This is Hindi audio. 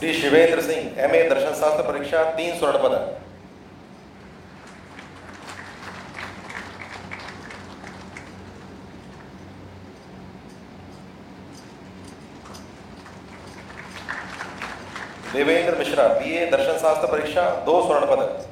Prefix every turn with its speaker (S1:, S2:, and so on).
S1: श्री शिवेंद्र सिंह, MA दर्शन शास्त्र परीक्षा, 3 स्वर्ण पदक। देवेंद्र मिश्रा, BA दर्शन शास्त्र परीक्षा, 2 स्वर्ण पदक।